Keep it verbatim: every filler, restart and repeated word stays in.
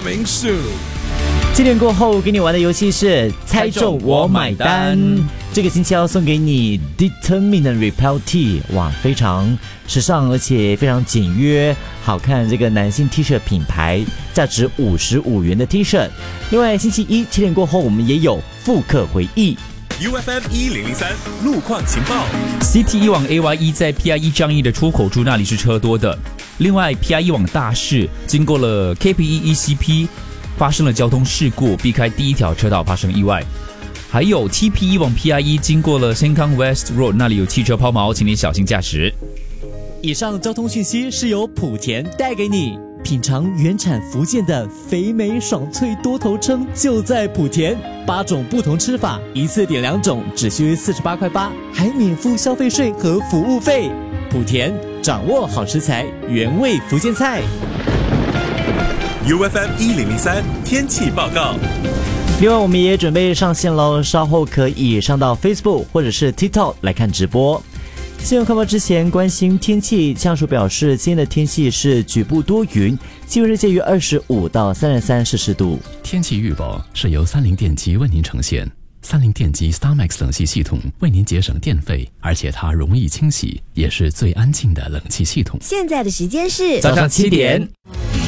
Morning Zoo。 七点过后给你玩的游戏是猜中我买单，这个星期要送给你 Determinant Repel Tee， 哇，非常时尚而且非常简约好看，这个男性 T 恤品牌，价值五十五元的 T 恤。另外星期一七点过后我们也有复刻回忆。 U F M 一零零三路况情报 ，C T 一往 A Y E 在 P I E 仗义的出口处那里是车多的。另外 P I E 往大市经过了 K P E E C P， 发生了交通事故，避开第一条车道发生意外。还有 T P E 往 P I E 经过了 Sengkang West Road， 那里有汽车抛锚，请你小心驾驶。 以上交通讯息是由莆田带给你。品尝原产福建的肥美爽脆多头称就在莆田，八种不同吃法，一次点两种，只需四十八块八，还免付消费税和服务费。莆田掌握好食材，原味福建菜。 U F M 一零零三天气报告。 另外我们也准备上线咯，稍后可以上到 Facebook 或者是 TikTok 来看直播。新闻快报之前关心天气，气象署表示今天的天气是局部多云，气温是介于二十五到三十三摄氏度。 天气预报是由三菱电机为您呈现。三菱电机 StarMax 冷气系统为您节省电费，而且它容易清洗，也是最安静的冷气系统。 现在的时间是早上七点。